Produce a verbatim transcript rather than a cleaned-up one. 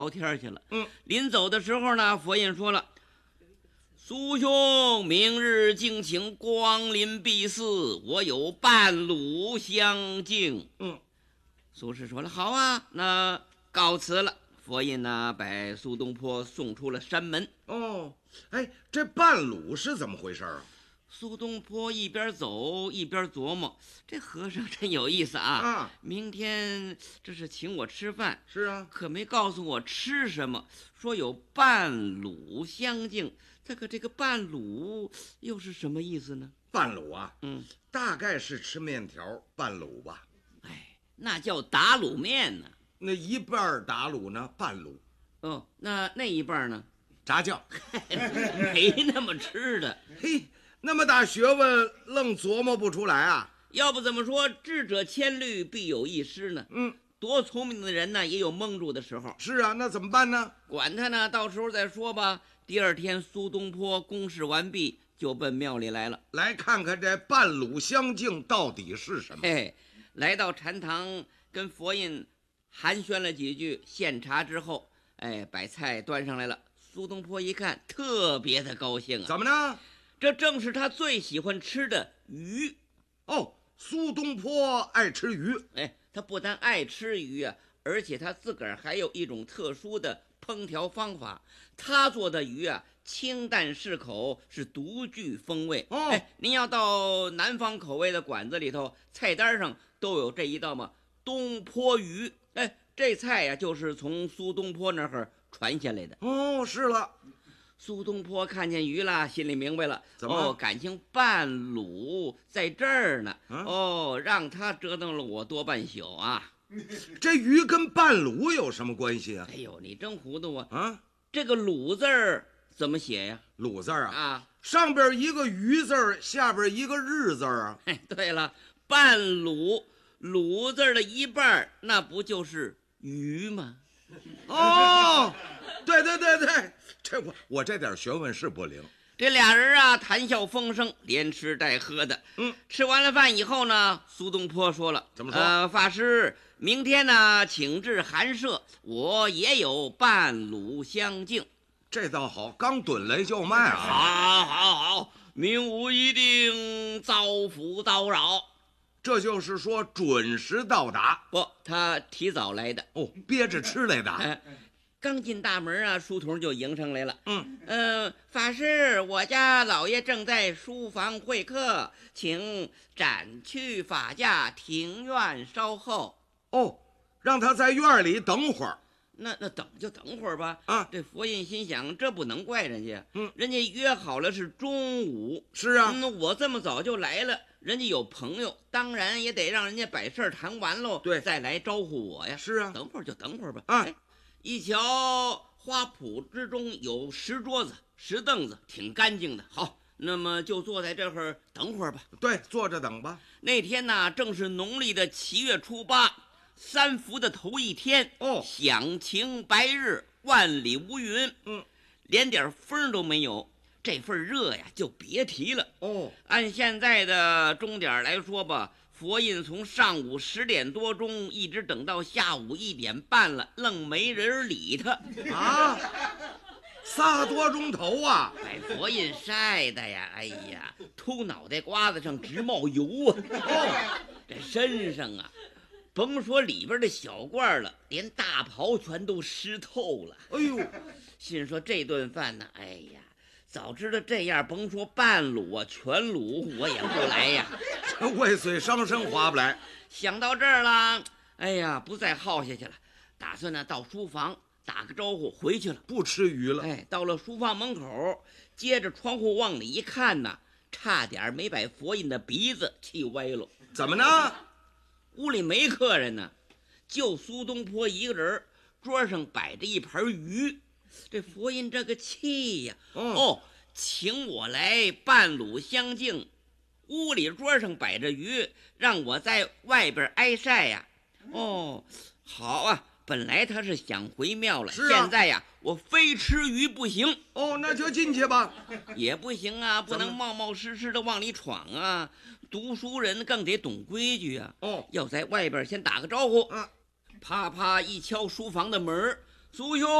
聊天去了。 嗯， 临走的时候呢，佛印说了：“苏兄，明日敬请光临敝寺，我有半鲁相敬。” 嗯， 苏轼说了：“好啊，那告辞了。”佛印呢，把苏东坡送出了山门。 哦，哎，这半鲁是怎么回事啊？ 苏东坡一边走一边琢磨，这和尚真有意思啊！ 啊， 明天这是请我吃饭， 是啊， 可没告诉我吃什么，说有半鲁相敬，这个这个半鲁又是什么意思呢？ 半鲁啊， 嗯， 大概是吃面条半鲁吧。 哎，那叫打卤面呢。 那一半打卤呢，半鲁。 哦，那那一半呢？ 炸酱。 没那么吃的。 嘿，那么大学问，愣琢磨不出来啊？ 要不怎么说智者千虑，必有一失呢？ 嗯， 多聪明的人呢，也有蒙住的时候。 是啊，那怎么办呢？ 管他呢，到时候再说吧。第二天，苏东坡公事完毕，就奔庙里来了。 来看看这半鲁相敬到底是什么。 嘿，来到禅堂，跟佛印寒暄了几句，献茶之后，哎，把菜端上来了。苏东坡一看，特别的高兴啊！ 怎么呢？ 这正是他最喜欢吃的鱼。 哦，苏东坡爱吃鱼。 哎，他不但爱吃鱼啊，而且他自个儿还有一种特殊的烹调方法。他做的鱼啊，清淡适口，是独具风味。 哦， 哎，您要到南方口味的馆子里头，菜单上都有这一道嘛，东坡鱼。哎，这菜呀、啊，就是从苏东坡那儿传下来的。 哦，是了。 苏东坡看见鱼了，心里明白了， 怎么？ 哦，感情半鲁在这儿呢。 啊、 哦，让他折腾了我多半宿啊。 这鱼跟半鲁有什么关系啊？ 哎呦，你真糊涂啊！ 啊， 这个鲁字儿怎么写呀？ 鲁字儿啊？ 啊， 上边一个鱼字儿，下边一个日字儿啊。 哎，对了，半鲁，鲁字的一半，那不就是鱼吗？ 哦，对对对对，这我我这点学问是不灵。 这俩人啊，谈笑风生，连吃带喝的。 嗯， 吃完了饭以后呢，苏东坡说了：“ 怎么说？ 呃，法师，明天呢，请至寒舍，我也有半鲁相敬。” 这倒好，刚炖来就卖啊！ 好，好，好，明午一定遭福叨扰。 这就是说准时到达。 不，他提早来的。 哦，憋着吃来的。 哎，刚进大门啊，书童就迎上来了。 嗯呃，法师，我家老爷正在书房会客，请暂去法驾，庭院稍后。 哦，让他在院里等会儿。 那那等就等会儿吧。 啊， 这佛印心想，这不能怪人家。 嗯， 人家约好了是中午。 是啊， 那、嗯、我这么早就来了，人家有朋友，当然也得让人家把事儿谈完喽， 对， 再来招呼我呀。 是啊， 等会儿就等会儿吧。 啊， 哎，一瞧花圃之中有石桌子、石凳子，挺干净的。好，那么就坐在这儿等会儿吧。 对，坐着等吧。 那天呢，正是农历的七月初八，三伏的头一天。 哦， 响晴白日，万里无云。 嗯， 连点风都没有。这份热呀，就别提了。 哦， 按现在的钟点来说吧，佛印从上午十点多钟一直等到下午一点半了，愣没人理他啊！仨多钟头啊！ 把佛印晒的呀，哎呀，秃脑袋瓜子上直冒油啊！ 哦， 这身上啊，甭说里边的小褂了，连大袍全都湿透了。 哎呦， 心说这顿饭呢，哎呀，早知道这样，甭说半卤啊，全卤我也不来呀。 为水伤身划不来。 想到这儿了，哎呀，不再耗下去了，打算呢到书房打个招呼回去了， 不吃鱼了。 哎，到了书房门口，接着窗户往里一看呢，差点没把佛印的鼻子气歪了。 怎么呢？ 屋里没客人呢，就苏东坡一个人，桌上摆着一盘鱼。这佛印这个气呀， 哦， 哦，请我来半鲁相敬，屋里桌上摆着鱼，让我在外边挨晒呀。哦，好啊，本来他是想回庙了， 是啊， 现在呀，我非吃鱼不行。 哦，那就进去吧。 也不行啊，不能冒冒失失的往里闯啊。读书人更得懂规矩啊。 哦， 要在外边先打个招呼。 嗯， 啪啪一敲书房的门， 苏兄。